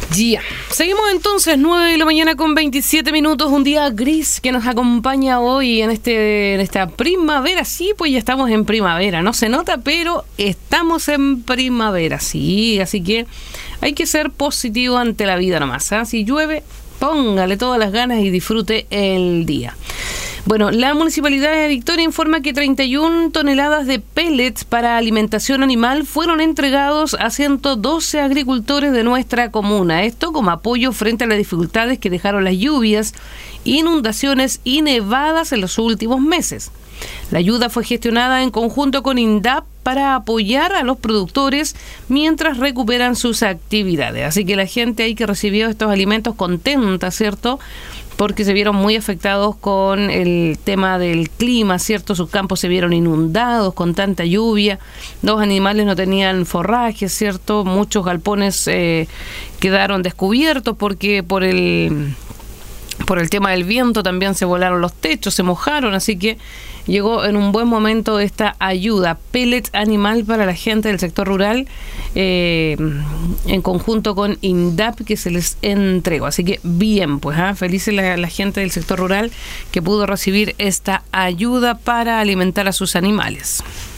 Ya, seguimos entonces, 9 de la mañana con 27 minutos, un día gris que nos acompaña hoy en esta primavera. Sí, pues ya estamos en primavera, no se nota, pero estamos en primavera, sí, así que hay que ser positivo ante la vida nomás, ¿eh? Si llueve, póngale todas las ganas y disfrute el día. Bueno, la Municipalidad de Victoria informa que 31 toneladas de pellets para alimentación animal fueron entregados a 112 agricultores de nuestra comuna. Esto como apoyo frente a las dificultades que dejaron las lluvias, inundaciones y nevadas en los últimos meses. La ayuda fue gestionada en conjunto con INDAP para apoyar a los productores mientras recuperan sus actividades. Así que la gente ahí que recibió estos alimentos contenta, ¿cierto?, porque se vieron muy afectados con el tema del clima, ¿cierto? Sus campos se vieron inundados con tanta lluvia, los animales no tenían forraje, ¿cierto? Muchos galpones quedaron descubiertos porque por el tema del viento también se volaron los techos, se mojaron, así que llegó en un buen momento esta ayuda, pellet animal para la gente del sector rural, en conjunto con INDAP, que se les entregó. Así que bien, pues felices la gente del sector rural que pudo recibir esta ayuda para alimentar a sus animales.